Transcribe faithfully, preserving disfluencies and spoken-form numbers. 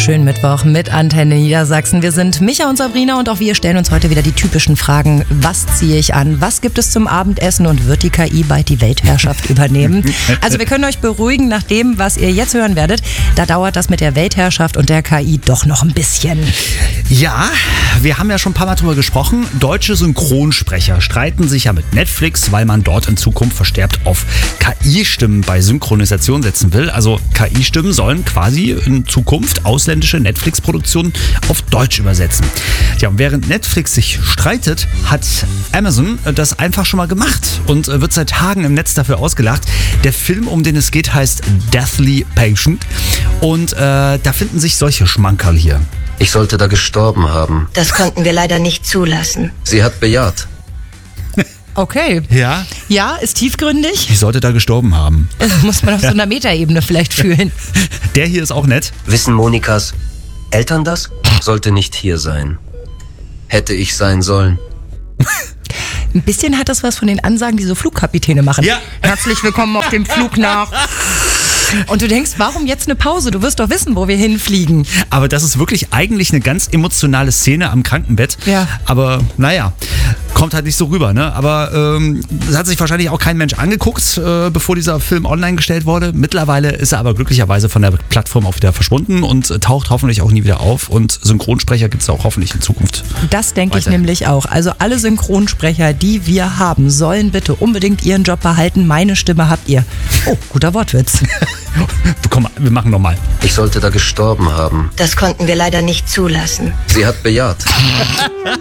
wunderschönen Mittwoch mit Antenne Niedersachsen. Wir sind Micha und Sabrina und auch wir stellen uns heute wieder die typischen Fragen. Was ziehe ich an? Was gibt es zum Abendessen? Und wird die K I bald die Weltherrschaft übernehmen? Also wir können euch beruhigen, nach dem, was ihr jetzt hören werdet, da dauert das mit der Weltherrschaft und der K I doch noch ein bisschen. Ja, wir haben ja schon ein paar Mal drüber gesprochen. Deutsche Synchronsprecher streiten sich ja mit Netflix, weil man dort in Zukunft verstärkt auf K I-Stimmen bei Synchronisation setzen will. Also K I-Stimmen sollen quasi in Zukunft ausländische Netflix-Produktionen auf Deutsch übersetzen. Ja, und während Netflix sich streitet, hat Amazon das einfach schon mal gemacht und wird seit Tagen im Netz dafür ausgelacht. Der Film, um den es geht, heißt Deathly Patient und äh, da finden sich solche Schmankerl hier. Ich sollte da gestorben haben. Das konnten wir leider nicht zulassen. Sie hat bejaht. Okay. Ja? Ja, ist tiefgründig. Ich sollte da gestorben haben. Das muss man auf so einer Metaebene vielleicht fühlen. Der hier ist auch nett. Wissen Monikas Eltern das? Sollte nicht hier sein. Hätte ich sein sollen. Ein bisschen hat das was von den Ansagen, die so Flugkapitäne machen. Ja. Herzlich willkommen auf dem Flug nach... Und du denkst, warum jetzt eine Pause? Du wirst doch wissen, wo wir hinfliegen. Aber das ist wirklich eigentlich eine ganz emotionale Szene am Krankenbett. Ja. Aber naja, kommt halt nicht so rüber. Ne? Aber ähm, das hat sich wahrscheinlich auch kein Mensch angeguckt, äh, bevor dieser Film online gestellt wurde. Mittlerweile ist er aber glücklicherweise von der Plattform auch wieder verschwunden und äh, taucht hoffentlich auch nie wieder auf. Und Synchronsprecher gibt es auch hoffentlich in Zukunft. Das denke ich weiter. nämlich auch. Also alle Synchronsprecher, die wir haben, sollen bitte unbedingt ihren Job behalten. Meine Stimme habt ihr. Oh, guter Wortwitz. Komm, wir machen nochmal. Ich sollte da gestorben haben. Das konnten wir leider nicht zulassen. Sie hat bejaht.